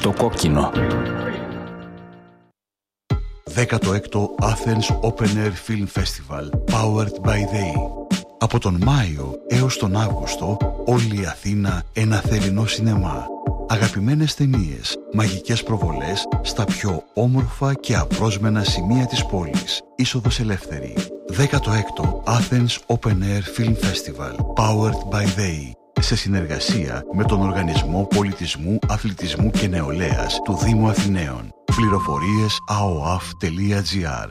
Στο κόκκινο. 16ο Athens Open Air Film Festival Powered by They. Από τον Μάιο έως τον Αύγουστο, όλη η Αθήνα ένα θερινό σινεμά. Αγαπημένες ταινίες, μαγικές προβολές στα πιο όμορφα και απρόσμενα σημεία της πόλης. Είσοδος ελεύθερη. 16ο Athens Open Air Film Festival Powered by They. Σε συνεργασία με τον Οργανισμό Πολιτισμού, Αθλητισμού και Νεολαίας του Δήμου Αθηναίων. Πληροφορίες aoaf.gr.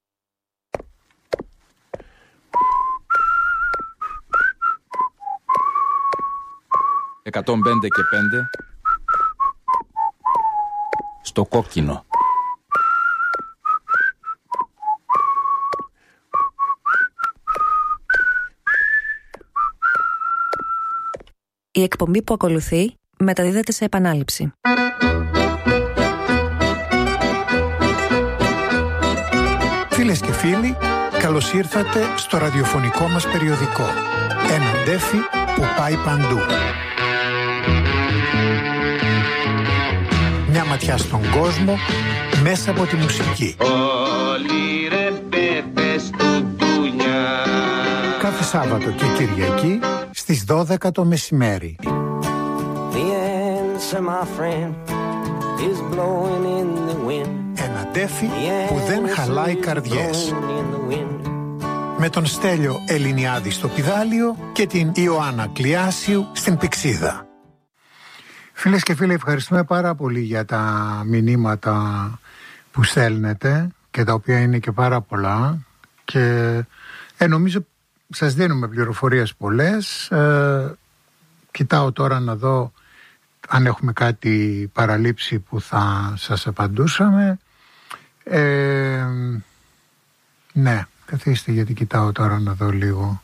«105 και 5» στο κόκκινο. Η εκπομπή που ακολουθεί μεταδίδεται σε επανάληψη. Φίλες και φίλοι, καλώς ήρθατε στο ραδιοφωνικό μας περιοδικό. Ένα ντέφι που πάει παντού. Μια ματιά στον κόσμο μέσα από τη μουσική. Όλοι ρε μπέπες του ντουνιά. Κάθε Σάββατο και Κυριακή στις 12 το μεσημέρι. Ένα ντέφι που δεν χαλάει καρδιές. Με τον Στέλιο Ελληνιάδη στο πηδάλιο και την Ιωάννα Κλιάσιου στην πηξίδα. Φίλες και φίλοι, ευχαριστούμε πάρα πολύ για τα μηνύματα που στέλνετε και τα οποία είναι και πάρα πολλά και νομίζω σας δίνουμε πληροφορίες πολλές. Κοιτάω τώρα να δω αν έχουμε κάτι παραλείψει που θα σας απαντούσαμε. Ναι, καθίστε γιατί κοιτάω τώρα να δω λίγο.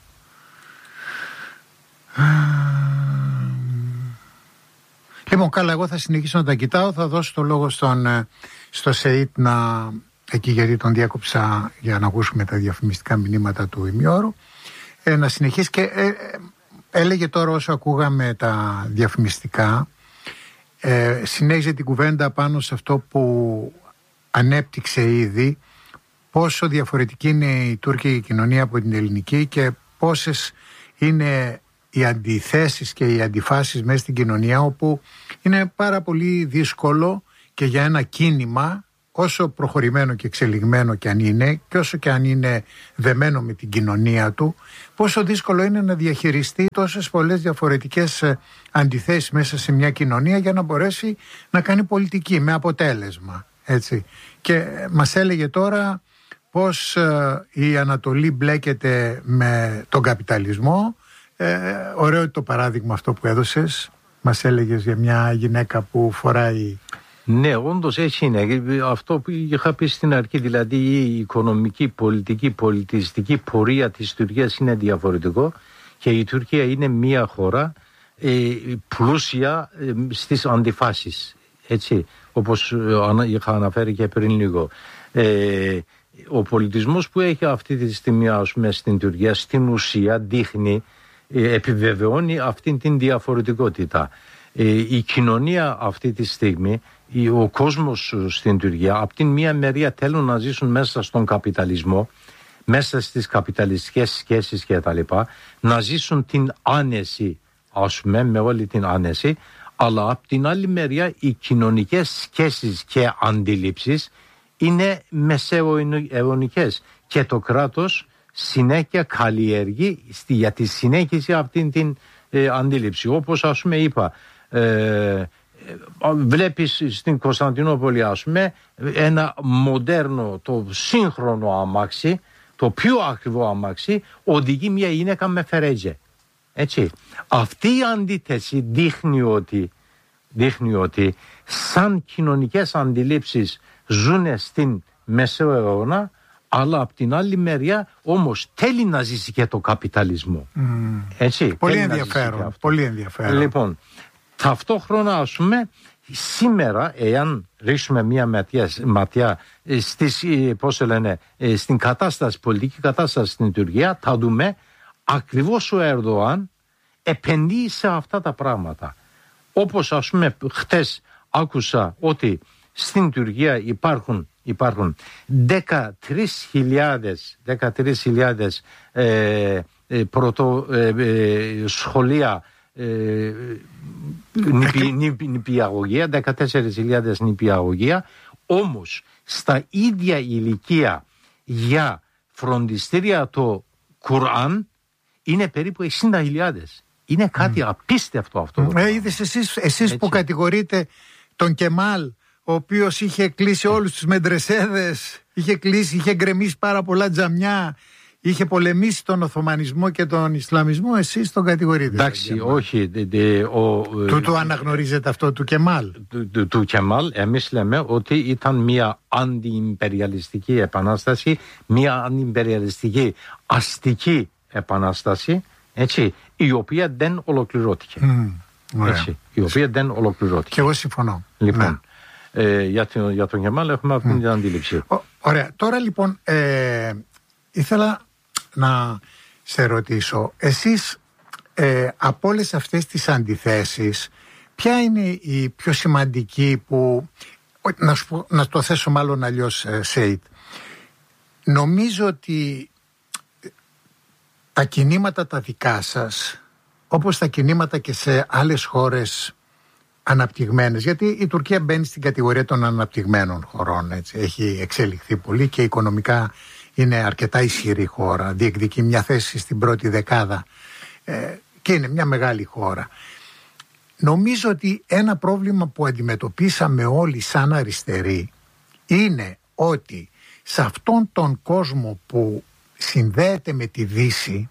Λοιπόν, καλά, εγώ θα συνεχίσω να τα κοιτάω. Θα δώσω το λόγο στο ΣΕΙΤ εκεί γιατί τον διάκοψα για να ακούσουμε τα διαφημιστικά μηνύματα του ημιώρου. Να συνεχίσει και έλεγε τώρα όσο ακούγαμε τα διαφημιστικά, συνέχιζε την κουβέντα πάνω σε αυτό που ανέπτυξε ήδη, πόσο διαφορετική είναι η τουρκική κοινωνία από την ελληνική και πόσες είναι οι αντιθέσεις και οι αντιφάσεις μέσα στην κοινωνία, όπου είναι πάρα πολύ δύσκολο και για ένα κίνημα, όσο προχωρημένο και εξελιγμένο και αν είναι, και όσο και αν είναι δεμένο με την κοινωνία του, πόσο δύσκολο είναι να διαχειριστεί τόσες πολλές διαφορετικές αντιθέσεις μέσα σε μια κοινωνία για να μπορέσει να κάνει πολιτική με αποτέλεσμα. Έτσι. Και μας έλεγε τώρα πώς η Ανατολή μπλέκεται με τον καπιταλισμό. Ωραίο το παράδειγμα αυτό που έδωσες. Μας έλεγες για μια γυναίκα που φοράει... Ναι, όντως έτσι είναι. Αυτό που είχα πει στην αρχή, δηλαδή η οικονομική, πολιτική, πολιτιστική πορεία της Τουρκίας είναι διαφορετικό και η Τουρκία είναι μια χώρα πλούσια στις αντιφάσεις. Έτσι, όπως είχα αναφέρει και πριν λίγο. Ο πολιτισμός που έχει αυτή τη στιγμή στην Τουρκία στην ουσία δείχνει, επιβεβαιώνει αυτή την διαφορετικότητα. Η κοινωνία αυτή τη στιγμή, ο κόσμος στην Τουρκία, από την μία μεριά θέλουν να ζήσουν μέσα στον καπιταλισμό, μέσα στις καπιταλιστικές σχέσεις και τα λοιπά, να ζήσουν την άνεση, ας πούμε, με όλη την άνεση, αλλά από την άλλη μεριά οι κοινωνικές σχέσεις και αντιλήψεις είναι μεσαιωνικές και το κράτος συνέχεια καλλιεργεί για τη συνέχιση αυτήν την αντίληψη. Όπως ας πούμε είπα, βλέπεις στην Κωνσταντινούπολη ας πούμε ένα μοντέρνο, το σύγχρονο αμάξι, το πιο ακριβό αμάξι, οδηγεί μια γυναίκα με φερέτζε. Έτσι. Αυτή η αντίθεση δείχνει ότι σαν κοινωνικές αντιλήψεις ζουν στην Μεσαίο αιώνα, αλλά από την άλλη μεριά όμως θέλει να ζήσει και το καπιταλισμό. Έτσι, πολύ ενδιαφέρον, πολύ ενδιαφέρον. Λοιπόν, ταυτόχρονα ας πούμε σήμερα, εάν ρίξουμε μια ματιά στις, στην κατάσταση, πολιτική κατάσταση στην Τουρκία, θα δούμε ακριβώς ο Ερντογάν επενδύει σε αυτά τα πράγματα. Όπως ας πούμε χτες άκουσα ότι στην Τουρκία υπάρχουν 13.000 σχολεία νηπιαγωγεία, 14.000 νηπιαγωγεία, όμως στα ίδια ηλικία για φροντιστήρια το Κουράν είναι περίπου 60.000. Είναι κάτι απίστευτο αυτό. Είδες εσείς που κατηγορείτε τον Κεμάλ, ο οποίος είχε κλείσει όλους τους μεντρεσέδες, είχε γκρεμίσει πάρα πολλά τζαμιά, είχε πολεμήσει τον Οθωμανισμό και τον Ισλαμισμό, εσείς τον κατηγορείτε. Εντάξει, όχι. Του αναγνωρίζετε αυτό του Κεμάλ. Του Κεμάλ, εμείς λέμε ότι ήταν μια αντιιμπεριαλιστική επανάσταση, μια αντιιμπεριαλιστική αστική επανάσταση, έτσι, η οποία δεν ολοκληρώθηκε. Έτσι, η οποία δεν ολοκληρώθηκε. Και εγώ συμφωνώ. Λοιπόν, για τον Κεμάλ έχουμε αυτή την αντίληψη. Ωραία. Τώρα λοιπόν ήθελα να σε ρωτήσω, εσείς από όλες αυτές τις αντιθέσεις, ποια είναι η πιο σημαντική που, να το θέσω μάλλον αλλιώς, Σέιτ, νομίζω ότι τα κινήματα τα δικά σας, όπως τα κινήματα και σε άλλες χώρες αναπτυγμένες, γιατί η Τουρκία μπαίνει στην κατηγορία των αναπτυγμένων χωρών, έτσι, έχει εξελιχθεί πολύ και οικονομικά είναι αρκετά ισχυρή χώρα, διεκδικεί μια θέση στην πρώτη δεκάδα και είναι μια μεγάλη χώρα. Νομίζω ότι ένα πρόβλημα που αντιμετωπίσαμε όλοι σαν αριστεροί είναι ότι σε αυτόν τον κόσμο που συνδέεται με τη Δύση,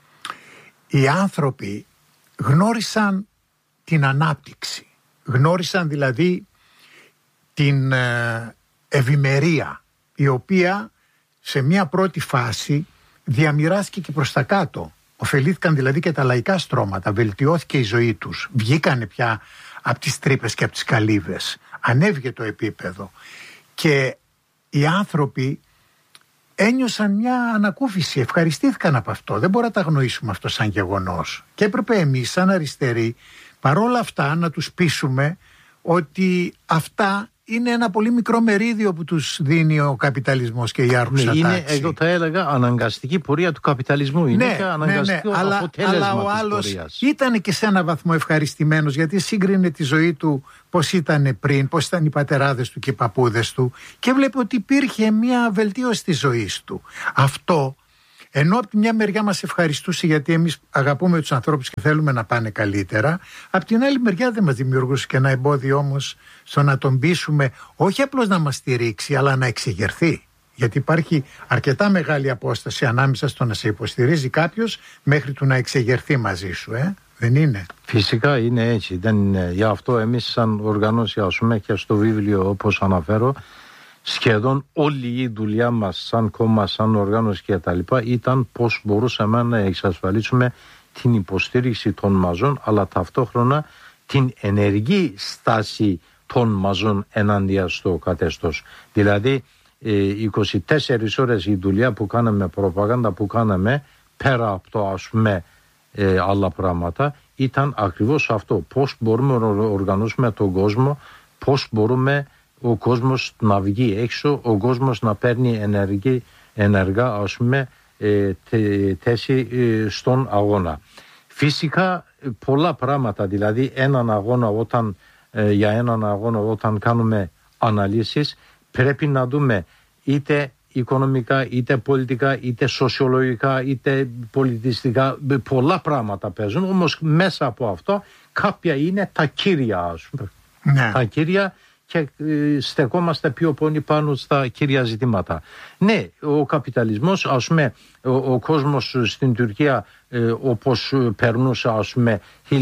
οι άνθρωποι γνώρισαν την ανάπτυξη, γνώρισαν δηλαδή την ευημερία, η οποία σε μια πρώτη φάση διαμοιράστηκε και προς τα κάτω. Ωφελήθηκαν δηλαδή και τα λαϊκά στρώματα, βελτιώθηκε η ζωή τους, βγήκανε πια από τις τρύπες και από τις καλύβες, ανέβηκε το επίπεδο και οι άνθρωποι ένιωσαν μια ανακούφιση, ευχαριστήθηκαν από αυτό. Δεν μπορούμε να τα αγνοήσουμε αυτό σαν γεγονός. Και έπρεπε εμείς σαν αριστεροί παρόλα αυτά να τους πείσουμε ότι αυτά είναι ένα πολύ μικρό μερίδιο που τους δίνει ο καπιταλισμός και η άρχουσα τάξη. Είναι, εγώ θα έλεγα, αναγκαστική πορεία του καπιταλισμού. Είναι και αναγκαστικό αποτέλεσμα αλλά ο της άλλος πορείας. ήταν και σε ένα βαθμό ευχαριστημένος, γιατί σύγκρινε τη ζωή του πώς ήταν πριν, πώς ήταν οι πατεράδες του και οι παππούδες του, και βλέπει ότι υπήρχε μια βελτίωση της ζωής του. Αυτό, ενώ από τη μια μεριά μας ευχαριστούσε γιατί εμείς αγαπούμε τους ανθρώπους και θέλουμε να πάνε καλύτερα, από την άλλη μεριά δεν μας δημιουργούσε και ένα εμπόδιο όμως στο να τον πείσουμε όχι απλώς να μας στηρίξει, αλλά να εξεγερθεί. Γιατί υπάρχει αρκετά μεγάλη απόσταση ανάμεσα στο να σε υποστηρίζει κάποιος μέχρι του να εξεγερθεί μαζί σου, δεν είναι? Φυσικά είναι έτσι. Γι' αυτό εμείς σαν οργανώση, ας πούμε, και στο βιβλίο όπως αναφέρω, σχεδόν όλη η δουλειά μας σαν κόμμα, σαν οργάνωση και τα λοιπά ήταν πώς μπορούσαμε να εξασφαλίσουμε την υποστήριξη των μαζών, αλλά ταυτόχρονα την ενεργή στάση των μαζών ενάντια στο καθεστώς. Δηλαδή 24 ώρες η δουλειά που κάναμε, προπαγάνδα που κάναμε, πέρα από το ας πούμε άλλα πράγματα, ήταν ακριβώς αυτό. Πώς μπορούμε να οργανώσουμε τον κόσμο, πώς μπορούμε ο κόσμος να βγει έξω, ο κόσμος να παίρνει ενεργά ας πούμε θέση στον αγώνα. Φυσικά πολλά πράγματα, δηλαδή για έναν αγώνα όταν κάνουμε αναλύσεις πρέπει να δούμε είτε οικονομικά, είτε πολιτικά, είτε σοσιολογικά, είτε πολιτιστικά, πολλά πράγματα παίζουν, όμως μέσα από αυτό κάποια είναι τα κύρια, ας πούμε. Ναι. Τα κύρια, και στεκόμαστε πιο πολύ πάνω στα κύρια ζητήματα. Ναι, ο καπιταλισμός, ας πούμε, ο κόσμος στην Τουρκία όπως περνούσε, ας πούμε,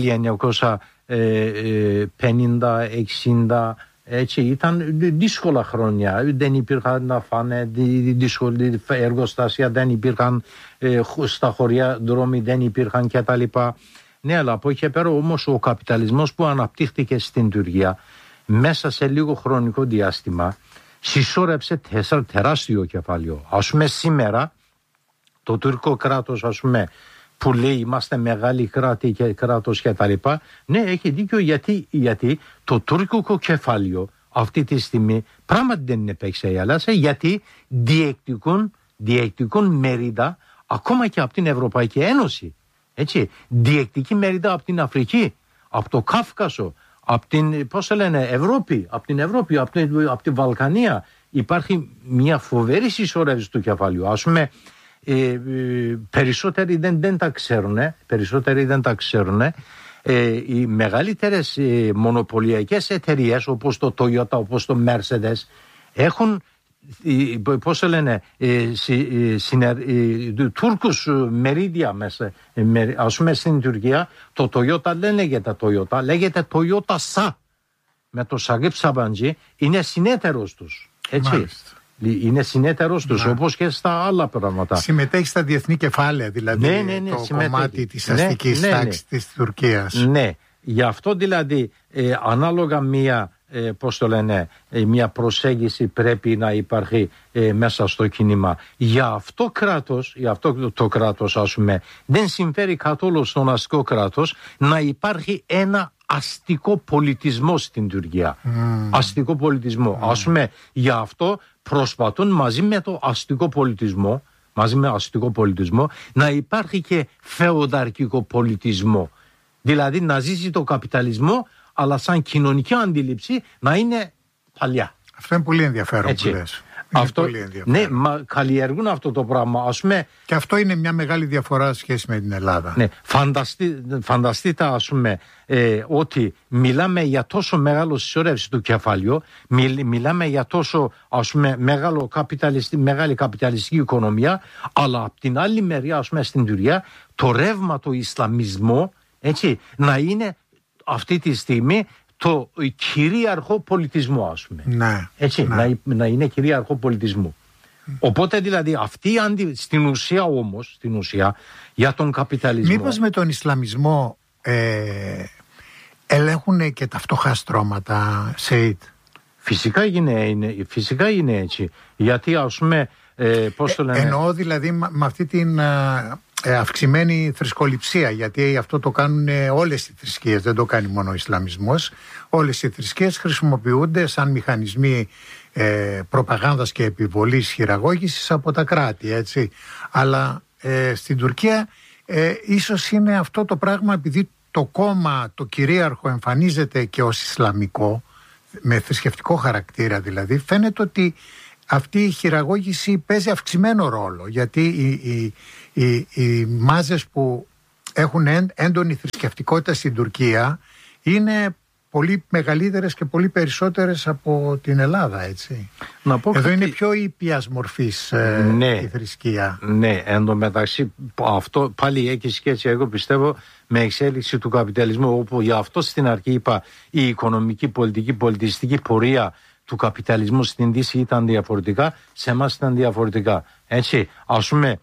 1950-60, έτσι, ήταν δύσκολα χρόνια. Δεν υπήρχαν να φάνε, δύσκολα εργοστάσια δεν υπήρχαν, στα χωριά δρόμοι δεν υπήρχαν κτλ. Ναι, αλλά από εκεί πέρα όμως ο καπιταλισμός που αναπτύχθηκε στην Τουρκία μέσα σε λίγο χρονικό διάστημα συσσόρεψε τεράστιο κεφάλαιο. Ας πούμε σήμερα το τουρκικό κράτος, ας πούμε, που λέει είμαστε μεγάλη κράτη και κράτος και τα λοιπά. Ναι, έχει δίκιο γιατί το τουρκικό κεφάλαιο αυτή τη στιγμή πράγματι δεν είναι παίξει η Ελλάδα, γιατί διεκδικούν μερίδα ακόμα και από την Ευρωπαϊκή Ένωση. Έτσι, διεκδικεί μερίδα από την Αφρική, από το Κάφκασο, από την Ευρώπη, από την Βαλκανία. Υπάρχει μια φοβερή συσσωρεύση του κεφαλαίου. Ας πούμε, περισσότεροι δεν τα ξέρουν. Οι μεγαλύτερες μονοπωλιακές εταιρείες όπως το Toyota, όπως το Mercedes έχουν Τούρκους μερίδια μέσα. Ας πούμε στην Τουρκία το Toyota δεν λέγεται Toyota, λέγεται Toyota SA. Με το Σαγίπ Σαμπαντζή είναι συνέτερος τους. Έτσι. Μάλιστα. Είναι συνέτερος τους, όπως και στα άλλα πράγματα. Συμμετέχει στα διεθνή κεφάλαια, δηλαδή το κομμάτι της αστικής τάξης της Τουρκίας. Ναι, γι' αυτό δηλαδή ανάλογα μια προσέγγιση πρέπει να υπάρχει μέσα στο κίνημα. Για αυτό το κράτος, ας πούμε, δεν συμφέρει καθόλου στον αστικό κράτος να υπάρχει ένα αστικό πολιτισμό στην Τουρκία. Αστικό πολιτισμό. Ας πούμε, γι' αυτό προσπαθούν μαζί με το αστικό πολιτισμό, να υπάρχει και φεουδαρχικό πολιτισμό. Δηλαδή να ζήσει το καπιταλισμό, αλλά σαν κοινωνική αντίληψη να είναι παλιά. Αυτό είναι πολύ ενδιαφέρον που λες. Ναι, καλλιεργούν αυτό το πράγμα. Ας πούμε, και αυτό είναι μια μεγάλη διαφορά σχέση με την Ελλάδα. Ναι, φανταστείτε ας πούμε ότι μιλάμε για τόσο μεγάλο συσσωρεύση του κεφαλαίου, μιλάμε για τόσο ας πούμε μεγάλη καπιταλιστική οικονομία, αλλά από την άλλη μεριά ας πούμε στην Τουρκία το ρεύμα του Ισλαμισμού, έτσι, να είναι αυτή τη στιγμή το κυρίαρχο πολιτισμό, ας πούμε. Ναι, έτσι, ναι. Να είναι κυρίαρχο πολιτισμό. Οπότε δηλαδή αυτή στην ουσία για τον καπιταλισμό. Μήπως με τον Ισλαμισμό ελέγχουν και τα φτωχά στρώματα, Σεΐτ? Φυσικά είναι έτσι. Γιατί ας πούμε πώς το λένε. Εννοώ δηλαδή με αυτή την αυξημένη θρησκοληψία, γιατί αυτό το κάνουν όλες οι θρησκείες, δεν το κάνει μόνο ο Ισλαμισμός. Όλες οι θρησκείες χρησιμοποιούνται σαν μηχανισμοί προπαγάνδας και επιβολής χειραγώγησης από τα κράτη, έτσι. Αλλά στην Τουρκία ίσως είναι αυτό το πράγμα, επειδή το κόμμα, το κυρίαρχο εμφανίζεται και ως Ισλαμικό, με θρησκευτικό χαρακτήρα δηλαδή, φαίνεται ότι αυτή η χειραγώγηση παίζει αυξημένο ρόλο, γιατί οι μάζες που έχουν έντονη θρησκευτικότητα στην Τουρκία είναι πολύ μεγαλύτερες και πολύ περισσότερες από την Ελλάδα, έτσι. Εδώ είναι πιο ήπιας μορφής η θρησκεία. Ναι, εν τω μεταξύ αυτό πάλι έχει σχέση, εγώ πιστεύω, με εξέλιξη του καπιταλισμού, όπου γι' αυτό στην αρχή είπα η οικονομική, πολιτική, πολιτιστική πορεία του καπιταλισμού στην Δύση ήταν διαφορετικά, σε εμάς ήταν διαφορετικά. Έτσι, ας πούμε,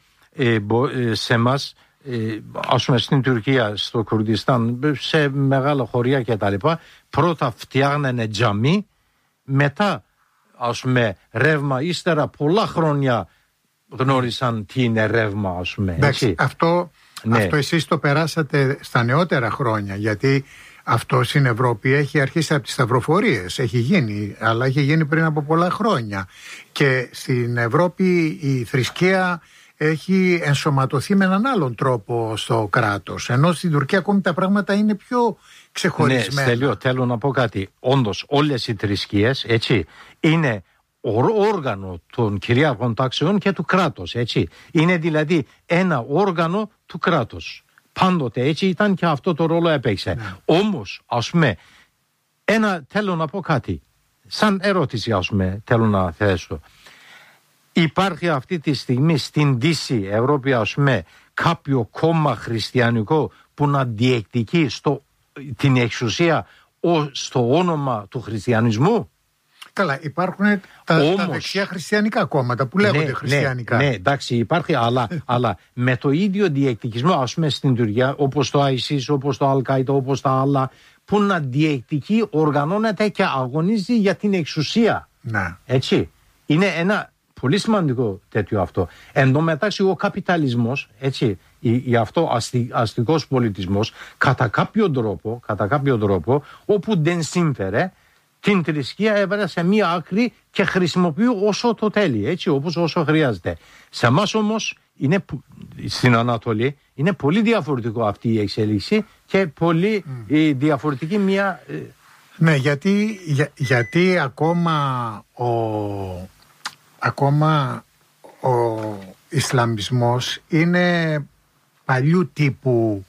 σε εμάς, ας πούμε στην Τουρκία, στο Κουρδιστάν, σε μεγάλα χωριά και τα λοιπά, πρώτα φτιάχνανε τζαμί, μετά ας πούμε ρεύμα, ύστερα πολλά χρόνια γνώρισαν τι είναι ρεύμα, ας πούμε. Εντάξει, αυτό εσείς το περάσατε στα νεότερα χρόνια, γιατί αυτό στην Ευρώπη έχει αρχίσει από τις σταυροφορίες, έχει γίνει, αλλά έχει γίνει πριν από πολλά χρόνια. Και στην Ευρώπη η θρησκεία έχει ενσωματωθεί με έναν άλλον τρόπο στο κράτος, ενώ στην Τουρκία ακόμη τα πράγματα είναι πιο ξεχωρισμένα. Ναι, Στέλιο, θέλω να πω κάτι. Όντως όλες οι θρησκείες, έτσι, είναι όργανο των κυρίαρχων τάξεων και του κράτους, έτσι. Είναι δηλαδή ένα όργανο του κράτους. Πάντοτε έτσι ήταν και αυτό το ρόλο έπαιξε. Ναι. Όμως, ας πούμε, θέλω να πω κάτι. Σαν ερώτηση, ας πούμε, θέλω να θέσω. Υπάρχει αυτή τη στιγμή στην Δύση Ευρώπη, ας πούμε, κάποιο κόμμα χριστιανικό που να διεκδικεί την εξουσία στο όνομα του χριστιανισμού? Καλά, υπάρχουν τα δεξιά χριστιανικά κόμματα που λέγονται χριστιανικά. Ναι, εντάξει, υπάρχει, αλλά με το ίδιο διεκδικισμό, ας πούμε στην Τουρκία, όπως το ISIS, όπως το Al-Qaeda, όπως τα άλλα, που να διεκδικεί, οργανώνεται και αγωνίζει για την εξουσία. Ναι. Έτσι. Είναι ένα πολύ σημαντικό τέτοιο αυτό. Εν τω μεταξύ ο καπιταλισμός, έτσι, αστικός πολιτισμός κατά κάποιο τρόπο όπου δεν σύμφερε την θρησκεία έβαλε σε μία άκρη και χρησιμοποιεί όσο το θέλει, έτσι, όπως όσο χρειάζεται. Σε εμάς όμως στην Ανατολή είναι πολύ διαφορετικό αυτή η εξέλιξη και πολύ διαφορετική μία... Ναι, γιατί ακόμα ο Ισλαμισμός είναι παλιού τύπου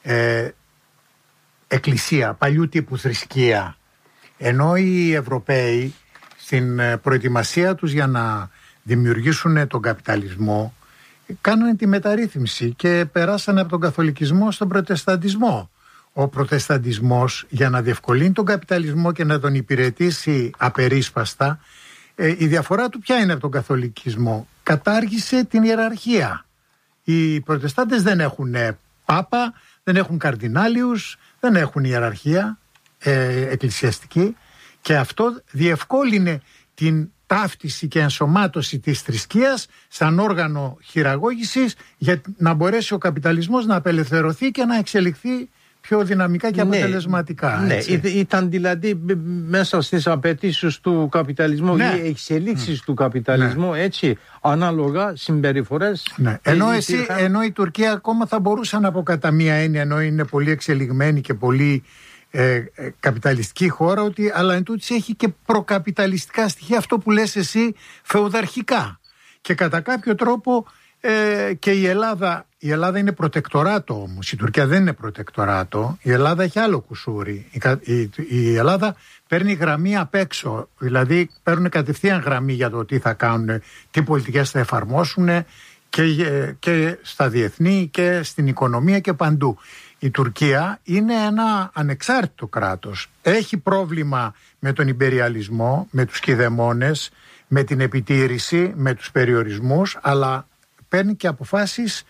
εκκλησία, παλιού τύπου θρησκεία. Ενώ οι Ευρωπαίοι στην προετοιμασία τους για να δημιουργήσουν τον καπιταλισμό κάνανε τη μεταρρύθμιση και περάσανε από τον καθολικισμό στον προτεσταντισμό. Ο προτεσταντισμός, για να διευκολύνει τον καπιταλισμό και να τον υπηρετήσει απερίσπαστα, η διαφορά του ποια είναι από τον καθολικισμό? Κατάργησε την ιεραρχία. Οι προτεστάντες δεν έχουν πάπα, δεν έχουν καρδινάλιους, δεν έχουν ιεραρχία εκκλησιαστική, και αυτό διευκόλυνε την ταύτιση και ενσωμάτωση της θρησκείας σαν όργανο χειραγώγησης για να μπορέσει ο καπιταλισμός να απελευθερωθεί και να εξελιχθεί πιο δυναμικά και αποτελεσματικά. Ναι, ήταν δηλαδή μέσα στις απαιτήσεις του καπιταλισμού, οι εξελίξεις του καπιταλισμού, έτσι, ανάλογα συμπεριφορές. Ναι. Ενώ η Τουρκία ακόμα θα μπορούσε να από κατά μία έννοια, ενώ είναι πολύ εξελιγμένη και πολύ καπιταλιστική χώρα, αλλά εν τούτης έχει και προκαπιταλιστικά στοιχεία, αυτό που λες εσύ, φεουδαρχικά. Και κατά κάποιο τρόπο και η Ελλάδα είναι προτεκτοράτο όμως. Η Τουρκία δεν είναι προτεκτοράτο. Η Ελλάδα έχει άλλο κουσούρι. Η Ελλάδα παίρνει γραμμή απ' έξω. Δηλαδή παίρνουν κατευθείαν γραμμή για το τι θα κάνουν, τι πολιτικές θα εφαρμόσουν και στα διεθνή και στην οικονομία και παντού. Η Τουρκία είναι ένα ανεξάρτητο κράτος. Έχει πρόβλημα με τον υπεριαλισμό, με τους κηδεμόνες, με την επιτήρηση, με τους περιορισμούς, αλλά παίρνει και αποφάσεις,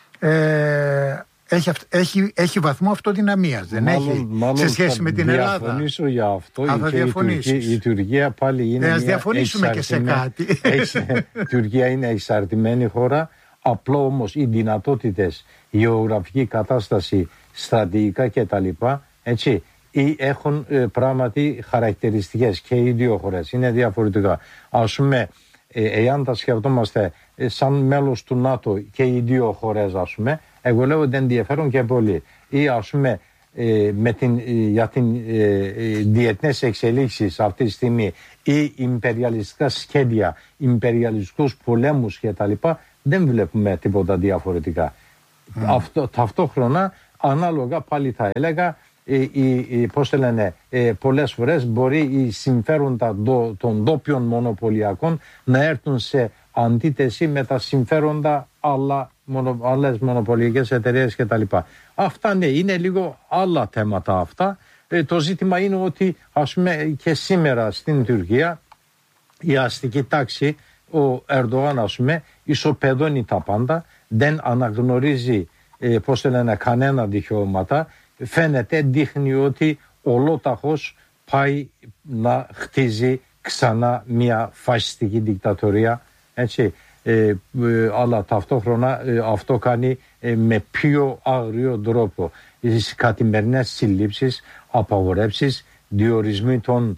έχει βαθμό αυτοδυναμίας. Δεν έχει σε σχέση με την Ελλάδα. Θα διαφωνήσω για αυτό. Η Τουρκία πάλι είναι ας διαφωνήσουμε και σε κάτι. Η Τουρκία είναι εξαρτημένη χώρα. Απλό όμως οι δυνατότητες, η γεωγραφική κατάσταση, στρατηγικά κτλ. Έτσι, έχουν πράγματι χαρακτηριστικές και οι δύο χώρες. Είναι διαφορετικά. Ας πούμε, εάν τα σκεφτόμαστε σαν μέλος του ΝΑΤΟ και οι δύο χώρες, ας πούμε, εγώ λέω ότι ενδιαφέρον και πολύ. Ή ας πούμε για την διεθνές εξελίξεις αυτή τη στιγμή ή ιμπεριαλιστικά σχέδια, ιμπεριαλιστικούς πολέμους κτλ. Δεν βλέπουμε τίποτα διαφορετικά. Ταυτόχρονα, ανάλογα πάλι θα έλεγα, πώς το λένε, πολλές φορές μπορεί οι συμφέροντα των ντόπιων μονοπωλιακών να έρθουν σε αντίθεση με τα συμφέροντα άλλες μονοπωλιακές εταιρείες κτλ. Αυτά ναι, είναι λίγο άλλα θέματα αυτά. Το ζήτημα είναι ότι ας πούμε και σήμερα στην Τουρκία η αστική τάξη, ο Ερντογάν ας πούμε, ισοπεδώνει τα πάντα, δεν αναγνωρίζει πώς το λένε, κανένα δικαιώματα. Φαίνεται, δείχνει ότι ολόταχος πάει να χτίζει ξανά μια φασιστική δικτατορία, έτσι. Αλλά ταυτόχρονα αυτό κάνει με πιο άγριο τρόπο. Στις καθημερινές συλλήψεις, απαγορεύσεις, διορισμοί των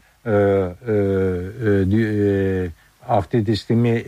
αυτή τη στιγμή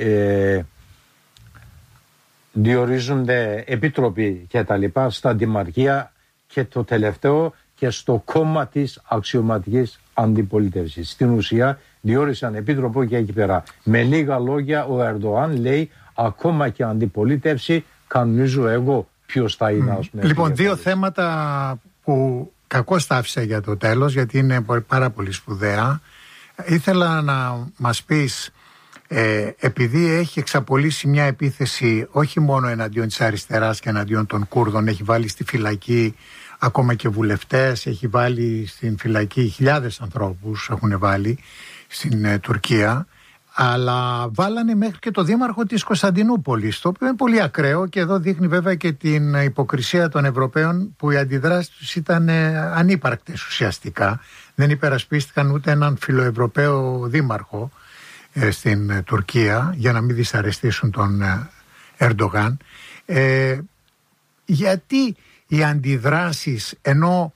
διορίζονται επίτροποι και τα λοιπά στα δημαρχία και το τελευταίο και στο κόμμα της αξιωματικής αντιπολίτευσης. Στην ουσία διόρισαν επίτροπο και εκεί πέρα. Με λίγα λόγια ο Ερντογάν λέει ακόμα και αντιπολίτευση κανονίζω εγώ ποιος θα είναι. Ας πούμε, λοιπόν, δύο θέματα που κακώς τα άφησα για το τέλος, γιατί είναι πάρα πολύ σπουδαία. Ήθελα να μας πεις, επειδή έχει εξαπολύσει μια επίθεση όχι μόνο εναντίον της αριστεράς και εναντίον των Κούρδων, έχει βάλει στη φυλακή ακόμα και βουλευτές, έχει βάλει στην φυλακή χιλιάδες ανθρώπους, έχουν βάλει στην Τουρκία, αλλά βάλανε μέχρι και το δήμαρχο της Κωνσταντινούπολης, το οποίο είναι πολύ ακραίο και εδώ δείχνει βέβαια και την υποκρισία των Ευρωπαίων, που οι αντιδράσεις τους ήταν ανύπαρκτες ουσιαστικά. Δεν υπερασπίστηκαν ούτε έναν φιλοευρωπαίο δήμαρχο στην Τουρκία για να μην δυσαρεστήσουν τον Ερντογάν. γιατί οι αντιδράσεις, ενώ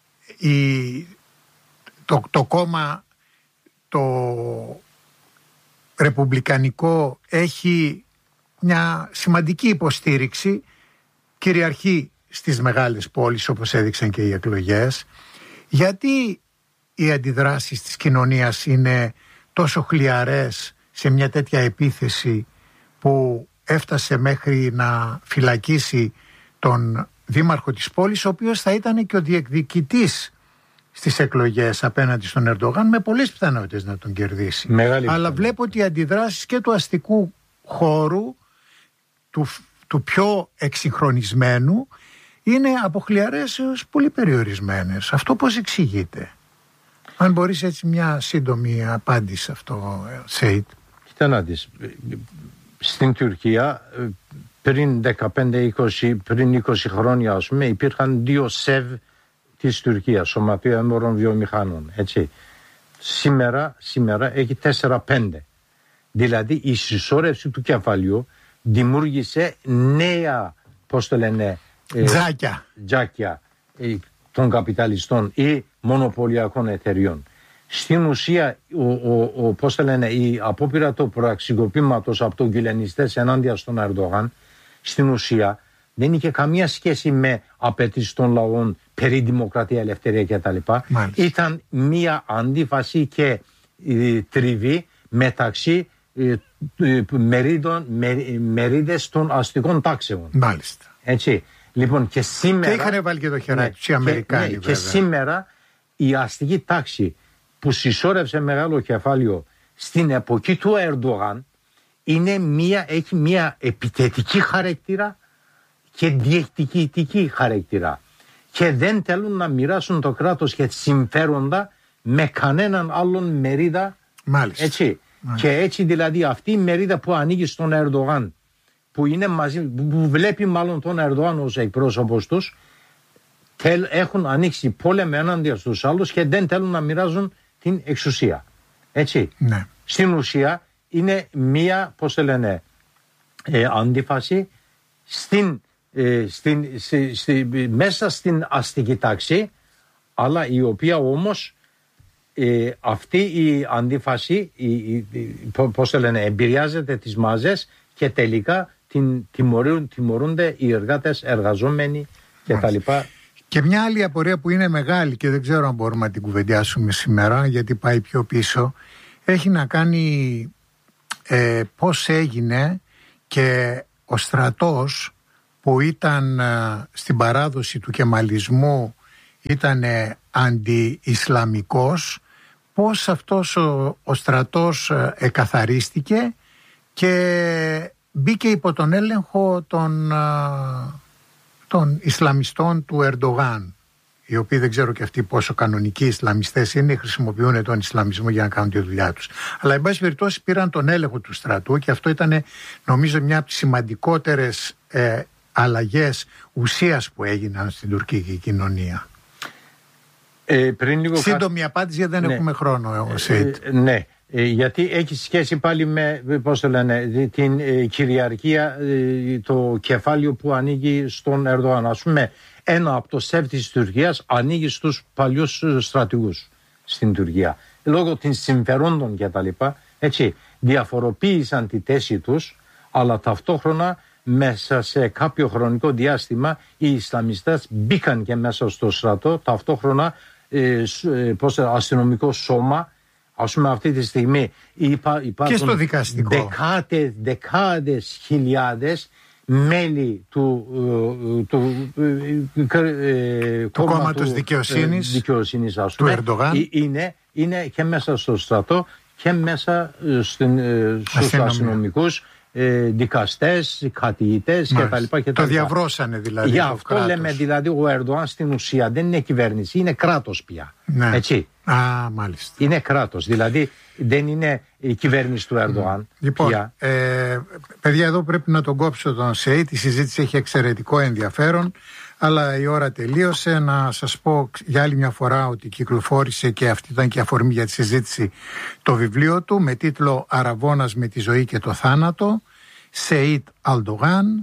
το κόμμα το ρεπουμπλικανικό έχει μια σημαντική υποστήριξη, κυριαρχεί στις μεγάλες πόλεις όπως έδειξαν και οι εκλογές, γιατί οι αντιδράσεις της κοινωνίας είναι τόσο χλιαρές σε μια τέτοια επίθεση που έφτασε μέχρι να φυλακίσει τον δήμαρχο της πόλης, ο οποίος θα ήταν και ο διεκδικητής στις εκλογές απέναντι στον Ερντογάν, με πολλές πιθανότητες να τον κερδίσει. Αλλά βλέπω ότι οι αντιδράσεις και του αστικού χώρου, του πιο εξυγχρονισμένου, είναι από χλιαρές έως πολύ περιορισμένες. Αυτό πώς εξηγείται? Αν μπορείς έτσι μια σύντομη απάντηση σε αυτό, Σέιτ. Κοίτα να δεις, στην Τουρκία πριν 20 χρόνια, ας πούμε, υπήρχαν 2 ΣΕΒ της Τουρκίας, Σωματεία Έμπορων Βιομηχάνων, έτσι. Σήμερα έχει 4-5. Δηλαδή η συσσόρευση του κεφαλιού δημιούργησε νέα, πώς το λένε, τζάκια των καπιταλιστών ή μονοπωλιακών εταιριών. Στην ουσία, πώς το λένε, η απόπειρα του πραξικοπήματος από τον Γκυλενιστές ενάντια στον Ερντογάν, στην ουσία δεν είχε καμία σχέση με απαιτήσεις των λαών περί δημοκρατία, ελευθερία κτλ. Ήταν μία αντίφαση και τριβή μεταξύ μερίδες των αστικών τάξεων. Μάλιστα. Έτσι. Λοιπόν, και σήμερα. Και είχαν βάλει και το χεράκι τους οι Αμερικάνοι. Και σήμερα η αστική τάξη που συσσόρευσε μεγάλο κεφάλαιο στην εποχή του Ερντογάν έχει μία επιθετική χαρακτήρα και διεκδικητική χαρακτήρα. Και δεν θέλουν να μοιράσουν το κράτος και συμφέροντα με κανέναν άλλον μερίδα. Μάλιστα. Έτσι. Και έτσι δηλαδή αυτή η μερίδα που ανοίγει στον Ερντογάν, που είναι μαζί, που βλέπει μάλλον τον Ερντογάν ως εκπρόσωπος τους, έχουν ανοίξει πόλεμο ενάντια στους άλλους και δεν θέλουν να μοιράζουν την εξουσία. Έτσι. Ναι. Στην είναι μία, πώς το λένε, αντίφαση μέσα στην αστική τάξη, αλλά η οποία όμως αυτή η αντίφαση πώς το λένε, εμπειριάζεται τις μάζες και τελικά τιμωρούνται οι εργάτες, εργαζόμενοι κτλ. Και μια άλλη απορία που είναι μεγάλη και δεν ξέρω αν μπορούμε να την κουβεντιάσουμε σήμερα, γιατί πάει πιο πίσω, έχει να κάνει πώς έγινε και ο στρατός που ήταν στην παράδοση του κεμαλισμού ήταν αντι-ισλαμικός, πώς αυτός ο στρατός εκαθαρίστηκε και μπήκε υπό τον έλεγχο των Ισλαμιστών του Ερντογάν, οι οποίοι δεν ξέρω και αυτοί πόσο κανονικοί Ισλαμιστές είναι, χρησιμοποιούν τον Ισλαμισμό για να κάνουν τη δουλειά τους. Αλλά εν πάση περιπτώσει πήραν τον έλεγχο του στρατού και αυτό ήταν νομίζω μια από τις σημαντικότερες αλλαγές ουσίας που έγιναν στην τουρκική κοινωνία. Σύντομη απάντηση γιατί δεν έχουμε χρόνο. Ναι, γιατί έχει σχέση πάλι με, πώς το λένε, την κυριαρχία, το κεφάλαιο που ανοίγει στον Ερντογάν. Ας πούμε, ένα από το ΣΕΒ της Τουρκίας ανοίγει στους παλιούς στρατηγούς στην Τουρκία. Λόγω των συμφερόντων κτλ. Έτσι, διαφοροποίησαν τη θέση τους, αλλά ταυτόχρονα μέσα σε κάποιο χρονικό διάστημα οι Ισλαμιστές μπήκαν και μέσα στο στρατό, ταυτόχρονα αστυνομικό σώμα. Ας πούμε αυτή τη στιγμή υπάρχουν και στο δικαστικό δεκάδες χιλιάδες μέλη του κόμματος δικαιοσύνης ας πούμε, του Ερντογάν είναι και μέσα στο στρατό και μέσα στους αστυνομικούς, δικαστές, καθηγητές κτλ. Το διαβρώσανε δηλαδή. Γι' αυτό λέμε δηλαδή ο Ερντογάν στην ουσία δεν είναι κυβέρνηση, είναι κράτος πια. Ναι. Έτσι. Μάλιστα. Είναι κράτος, δηλαδή δεν είναι η κυβέρνηση του Ερντογάν. Λοιπόν, παιδιά, εδώ πρέπει να τον κόψω τον Σέιτ. Η συζήτηση έχει εξαιρετικό ενδιαφέρον, αλλά η ώρα τελείωσε. Να σας πω για άλλη μια φορά ότι κυκλοφόρησε και αυτή ήταν και αφορμή για τη συζήτηση το βιβλίο του με τίτλο «Αραβώνας με τη ζωή και το θάνατο», Σέιτ Αλντογάν,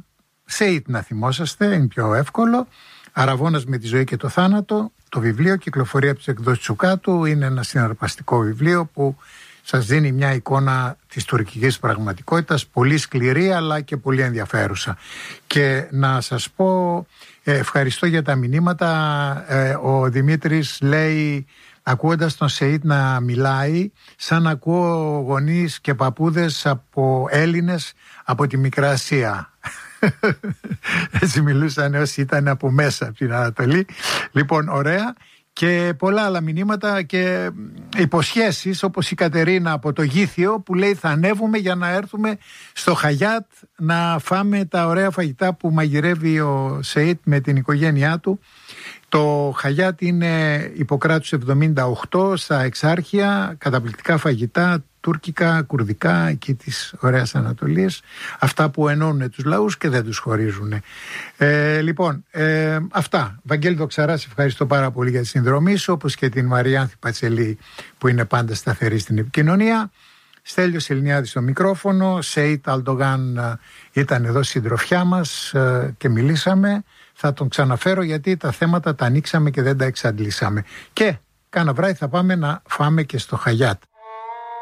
Σεΐτ να θυμόσαστε, είναι πιο εύκολο. Αραβώνας με τη ζωή και το θάνατο. Το βιβλίο κυκλοφορεί από τις εκδόσεις Τσουκάτου. Είναι ένα συναρπαστικό βιβλίο που σας δίνει μια εικόνα της τουρκικής πραγματικότητας, πολύ σκληρή αλλά και πολύ ενδιαφέρουσα. Και να σας πω, ευχαριστώ για τα μηνύματα. Ο Δημήτρης λέει, ακούοντας τον Σεΐτ να μιλάει, σαν ακούω γονείς και παππούδες από Έλληνες από τη Μικρά Ασία. Έτσι μιλούσαν όσοι ήταν από μέσα από την Ανατολή. Λοιπόν, ωραία. Και πολλά άλλα μηνύματα και υποσχέσεις, όπως η Κατερίνα από το Γήθιο που λέει θα ανέβουμε για να έρθουμε στο Χαγιάτ να φάμε τα ωραία φαγητά που μαγειρεύει ο Σεΐτ με την οικογένειά του. Το Χαγιάτ είναι Ιπποκράτους 78 στα Εξάρχεια, καταπληκτικά φαγητά, τουρκικά, κουρδικά, εκεί της ωραίας Ανατολής, αυτά που ενώνουν τους λαούς και δεν τους χωρίζουν. Λοιπόν, αυτά. Βαγγέλη Δοξαρά, σε ευχαριστώ πάρα πολύ για τη συνδρομή σου, όπως και την Μαριάνθη Πατσελή που είναι πάντα σταθερή στην επικοινωνία. Στέλιος Ελληνιάδης στο μικρόφωνο, Σεΐτ Αλντογάν ήταν εδώ συντροφιά μας και μιλήσαμε. Θα τον ξαναφέρω γιατί τα θέματα τα ανοίξαμε και δεν τα εξαντλήσαμε. Και κάνα βράδυ θα πάμε να φάμε και στο Χαγιάτ.